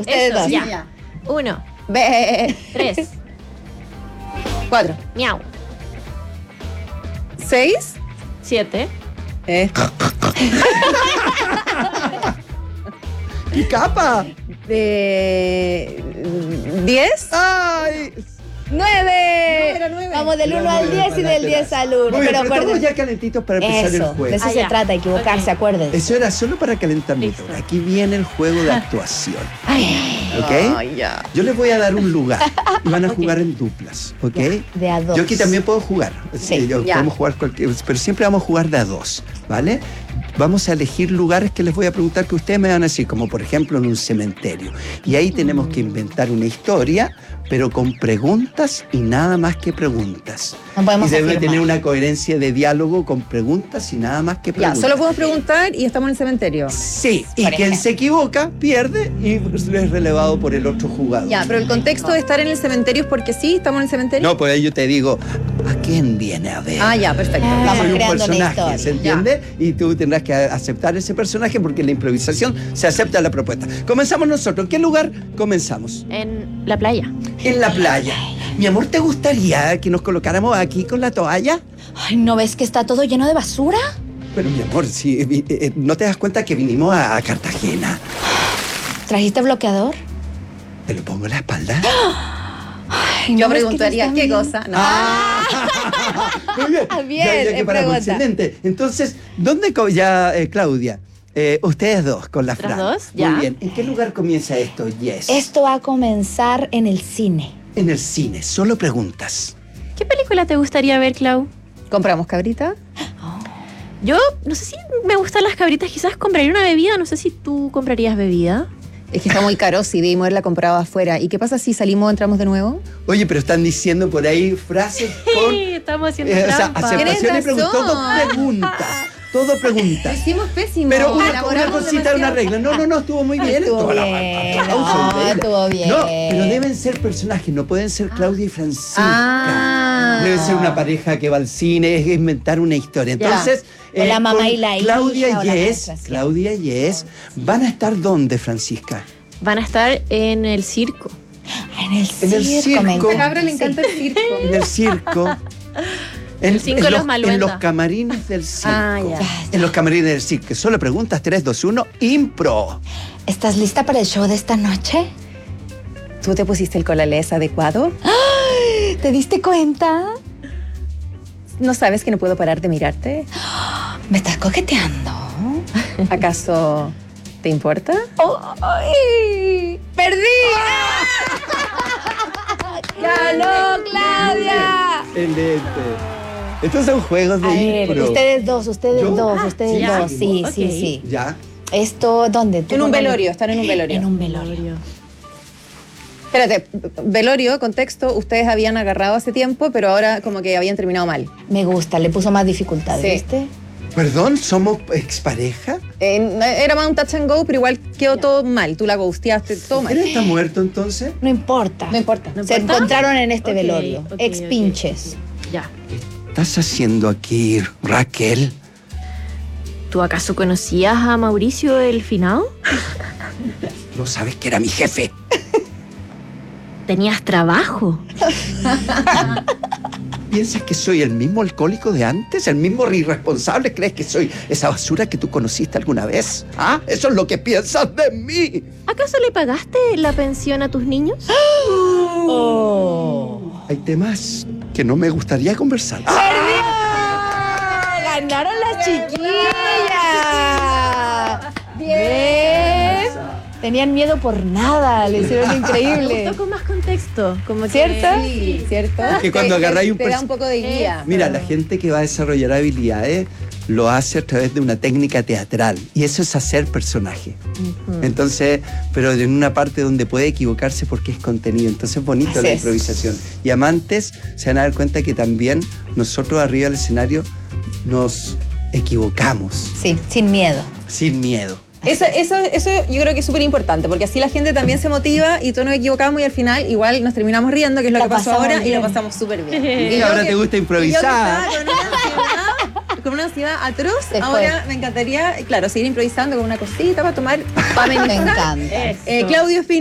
ustedes Eso, dos. ya. 1, Ve. 3, 4. miau. 6. 7. ¡Qué capa! 10. ¡Ay! 9. era 9. Vamos del Era 1 al 9 10 y para del 10 atrás. al 1. Muy bien, Pero pero estamos acuérdense. ya calentitos para empezar el Eso, juego. de eso Ah, se ya. trata, equivocarse, Ok. acuérdense. Eso era solo para calentar motor. Listo. Aquí viene el juego de actuación. ¿Ok? Ay, ya. Yo les voy a dar un lugar y van a jugar en duplas. ¿Ok? De a dos. Yo aquí también puedo jugar. Sí, Yo podemos jugar cualquier, pero siempre vamos a jugar de a dos. ¿Vale? Vamos a elegir lugares que les voy a preguntar que ustedes me van a decir, como por ejemplo en un cementerio. Y ahí tenemos que inventar una historia, pero con preguntas y nada más que preguntas. No podemos y debe afirmar. tener una coherencia de diálogo con preguntas y nada más que Ya, preguntas. solo podemos preguntar y estamos en el cementerio. Sí, y Por quien ejemplo. se equivoca pierde y es relevado por el otro jugador. Ya, pero el contexto de estar en el cementerio es porque sí, estamos en el cementerio. No, pues ahí yo te digo, ¿a quién viene a ver? Ah, ya, perfecto. Ah. Vamos. Soy un creando una personaje, historia. ¿se entiende? Y tú tendrás que aceptar ese personaje porque en la improvisación se acepta la propuesta. Comenzamos nosotros. ¿En qué lugar comenzamos? En la playa. En la playa. Mi amor, ¿te gustaría que nos colocáramos aquí con la toalla? Ay, ¿no ves que está todo lleno de basura? Pero mi amor, si no te das cuenta que vinimos a Cartagena. ¿Trajiste bloqueador? ¿Te lo pongo en la espalda? Ay, Yo ¿no ves que preguntaría está qué bien? cosa. No. Muy bien. Bien, ya que paramos. pregunta. Excelente. Entonces, ¿dónde Claudia? Ustedes dos con la ¿Nosotras Fran. dos? Ya. Muy bien. ¿En qué lugar comienza esto? Yes. Esto va a comenzar en el cine. En el cine. Solo preguntas. ¿Qué película te gustaría ver, Clau? ¿Compramos cabrita? Yo no sé si me gustan las cabritas, quizás compraría una bebida, no sé si tú comprarías bebida. Es que está muy caro, si debimos haberla comprado afuera. ¿Y qué pasa si salimos o entramos de nuevo? Oye, pero están diciendo por ahí frases con... Sí, estamos haciendo o sea, trampa. aceptación y Tienes preguntas. Todo razón. preguntas. Todo preguntas. Hicimos pésimo. Pero una Elaboramos cosita, una demasiado. regla. No, estuvo muy bien. Estuvo Toda la- bien, aplausos, no, bien. estuvo bien. No, pero deben ser personajes, no pueden ser Claudia y Francisca. Ah. Debe ser una pareja que va al cine, es inventar una historia. Entonces, O la mamá con y la hija, Claudia o la y maestra, sí. Claudia y ¿van a estar dónde, Francisca? Van a estar en el circo. En el En el circo, me circo. A encanta. Cabra le encanta el circo. En el circo. El circo de los Maluenda. En los camarines del circo. Ah, ya. En los camarines del circo. Solo preguntas 3, 2, 1, impro. ¿Estás lista para el show de esta noche? ¿Tú te pusiste el colales adecuado? ¿Te diste cuenta? ¿No sabes que no puedo parar de mirarte? ¿Me estás coqueteando? ¿Acaso te importa? ¡Ay! ¡Perdí! ¡Ganó Claudia! Excelente. Estos son juegos de A ver, impro. ustedes dos, ¿Yo? ustedes Sí, dos. Sí, ok. sí, sí. Ya. Esto, ¿dónde? ¿Tú En un dónde? velorio, están en un velorio. En un velorio. Espérate, velorio, contexto, ustedes habían agarrado hace tiempo, pero ahora como que habían terminado mal. Me gusta, le puso más dificultades, Sí. ¿viste? Perdón, ¿somos expareja? Era más un touch and go, pero igual quedó todo mal. Tú la ghosteaste, todo ¿Él mal. está muerto entonces? No importa. No importa. No Se importa. encontraron en este Ok, velorio. ok, Ex ok. pinches. Ya. ¿Qué estás haciendo aquí, Raquel? ¿Tú acaso conocías a Mauricio el finado? No sabes que era mi jefe. ¿Tenías trabajo? ¿Piensas que soy el mismo alcohólico de antes? ¿El mismo irresponsable? ¿Crees que soy esa basura que tú conociste alguna vez? ¿Ah? ¿Eso es lo que piensas de mí? ¿Acaso le pagaste la pensión a tus niños? ¡Oh! Hay temas que no me gustaría conversar. ¡Ganaron las chiquillas! ¡Bien! Tenían miedo por nada, le hicieron Me increíble. gustó con más contexto. Como que- ¿Cierto? Sí, ¿cierto? Que cuando agarráis un te da pers- un poco de guía. Mira, la gente que va a desarrollar habilidades lo hace a través de una técnica teatral y eso es hacer personaje. Entonces, pero en una parte donde puede equivocarse porque es contenido. Entonces es bonito Así la es. improvisación. Y amantes se van a dar cuenta que también nosotros arriba del escenario nos equivocamos Sí, sin miedo. sin miedo. Eso yo creo que es súper importante, porque así la gente también se motiva y todos nos equivocamos y al final igual nos terminamos riendo, que es lo La que pasó pasamos ahora, y bien. lo pasamos súper bien. Y yo ahora que- te gusta y yo que improvisar. estaba con una ansiedad atroz, Se fue. ahora me encantaría, claro, seguir improvisando con una cosita para tomar, para Me amenizar. encanta. Eso. Claudio